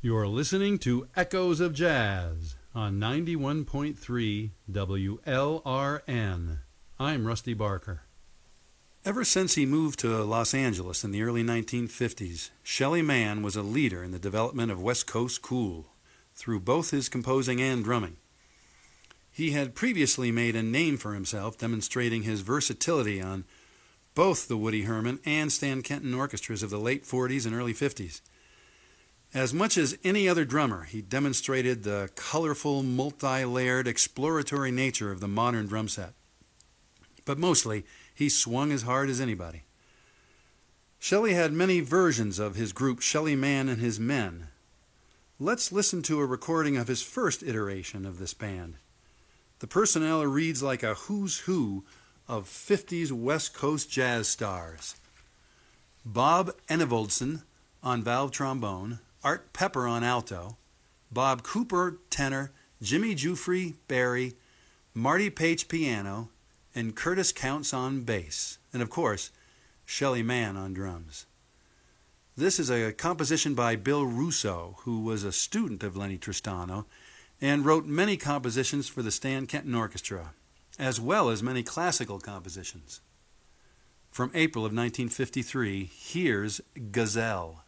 You're listening to Echoes of Jazz on 91.3 WLRN. I'm Rusty Barker. Ever since he moved to Los Angeles in the early 1950s, Shelly Manne was a leader in the development of West Coast cool through both his composing and drumming. He had previously made a name for himself, demonstrating his versatility on both the Woody Herman and Stan Kenton orchestras of the late 40s and early 50s. As much as any other drummer, he demonstrated the colorful, multi-layered, exploratory nature of the modern drum set. But mostly, he swung as hard as anybody. Shelly had many versions of his group Shelly Manne and His Men. Let's listen to a recording of his first iteration of this band. The personnel reads like a who's who of 50s West Coast jazz stars. Bob Enevoldsen on valve trombone, Art Pepper on alto, Bob Cooper tenor, Jimmy Giuffre Barry, Marty Paich piano, and Curtis Counts on bass, and of course, Shelly Manne on drums. This is a composition by Bill Russo, who was a student of Lenny Tristano and wrote many compositions for the Stan Kenton Orchestra, as well as many classical compositions. From April of 1953, here's Gazelle.